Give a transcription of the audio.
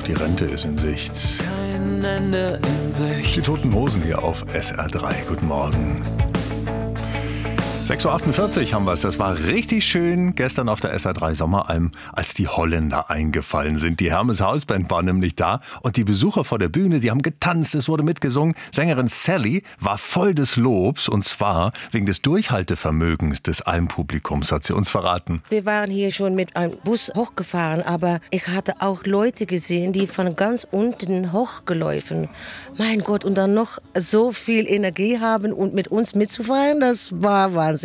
die Rente ist in Sicht. Kein Ende in Sicht. Die Toten Hosen hier auf SR3. Guten Morgen. 6.48 Uhr haben wir es. Das war richtig schön gestern auf der SR3 Sommeralm, als die Holländer eingefallen sind. Die Hermes Hausband war nämlich da und die Besucher vor der Bühne, die haben getanzt, es wurde mitgesungen. Sängerin Sally war voll des Lobs und zwar wegen des Durchhaltevermögens des Almpublikums, hat sie uns verraten. Wir waren hier schon mit einem Bus hochgefahren, aber ich hatte auch Leute gesehen, die von ganz unten hochgelaufen. Mein Gott, und dann noch so viel Energie haben und mit uns mitzufahren, das war Wahnsinn.